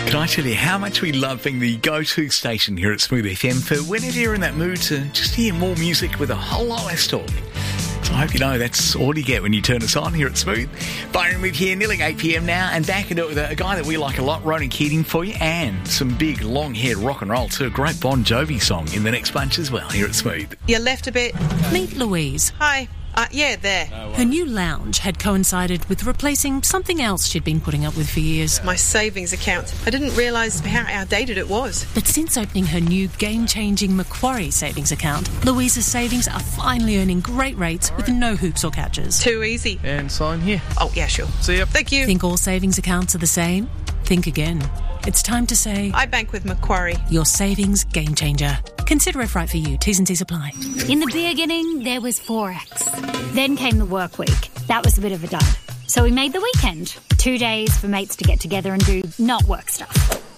Can I tell you how much we love being the go-to station here at Smooth FM for whenever you're in that mood to just hear more music with a whole lot less talk. So I hope you know that's all you get when you turn us on here at Smooth. Byron with here, nearly 8 p.m. now, and back into it with a guy that we like a lot, Ronan Keating, for you, and some big, long-haired rock and roll too. A great Bon Jovi song in the next bunch as well here at Smooth. You left a bit. Meet Louise. Hi. Yeah, there. Her new lounge had coincided with replacing something else she'd been putting up with for years. My savings account. I didn't realise how outdated it was. But since opening her new game-changing Macquarie savings account, Louise's savings are finally earning great rates with no hoops or catches. Too easy. And sign here. Oh, yeah, sure. See ya. Thank you. Think all savings accounts are the same? Think again. It's time to say... I bank with Macquarie. Your savings game changer. Consider if right for you. T's and C's apply. In the beginning, there was Forex. Then came the work week. That was a bit of a dud. So we made the weekend. 2 days for mates to get together and do not work stuff.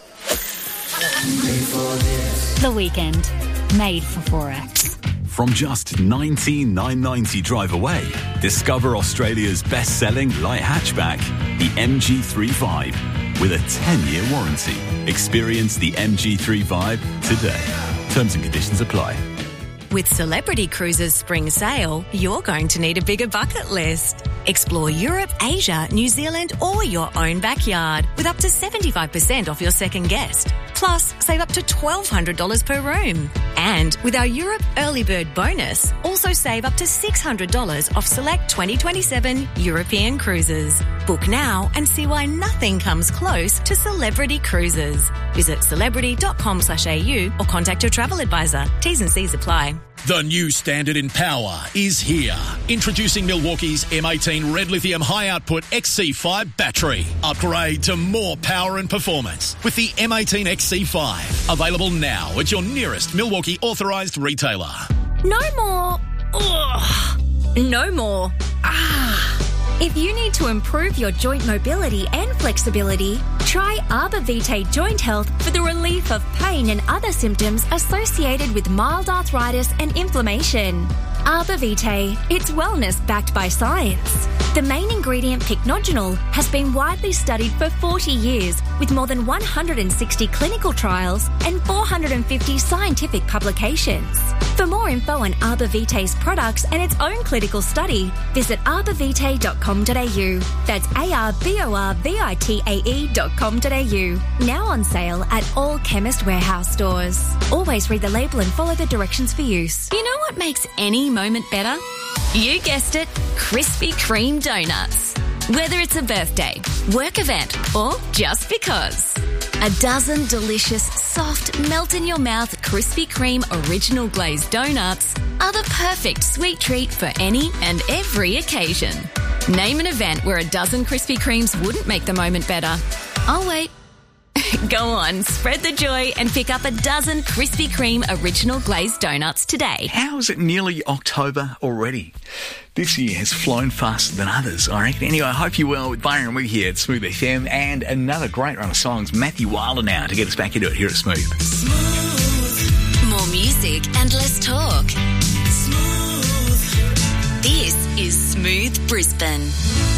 The weekend. Made for Forex. From just $19,990 drive away, discover Australia's best-selling light hatchback, the MG35, with a 10-year warranty. Experience the MG35 today. Terms and conditions apply. With Celebrity Cruises Spring Sale, you're going to need a bigger bucket list. Explore Europe, Asia, New Zealand, or your own backyard with up to 75% off your second guest. Plus, save up to $1,200 per room. And with our Europe Early Bird bonus, also save up to $600 off select 2027 European cruises. Book now and see why nothing comes close to Celebrity Cruises. Visit celebrity.com/au or contact your travel advisor. T's and C's apply. The new standard in power is here. Introducing Milwaukee's M18 Red Lithium High Output XC5 battery. Upgrade to more power and performance with the M18 XC5. Available now at your nearest Milwaukee authorised retailer. No more. Ugh. No more. If you need to improve your joint mobility and flexibility, try Arbor Vitae Joint Health for the relief of pain and other symptoms associated with mild arthritis and inflammation. Arbor Vitae, it's wellness backed by science. The main ingredient, pycnogenol, has been widely studied for 40 years with more than 160 clinical trials and 450 scientific publications. For more info on Arbor Vitae's products and its own clinical study, visit arborvitae.com.au. That's ARBORVITAE.com.au. Now on sale at all Chemist Warehouse stores. Always read the label and follow the directions for use. You know what makes any moment better? You guessed it, Krispy Kreme donuts. Whether it's a birthday, work event, or just because. A dozen delicious, soft, melt-in-your-mouth Krispy Kreme original glazed donuts are the perfect sweet treat for any and every occasion. Name an event where a dozen Krispy Kremes wouldn't make the moment better. I'll wait. Go on, spread the joy and pick up a dozen Krispy Kreme original glazed donuts today. How is it nearly October already? This year has flown faster than others, I reckon. Anyway, I hope you're well with Byron Wee here at Smooth FM, and another great run of songs, Matthew Wilder now, to get us back into it here at Smooth. Smooth. More music and less talk. Smooth. This is Smooth Brisbane.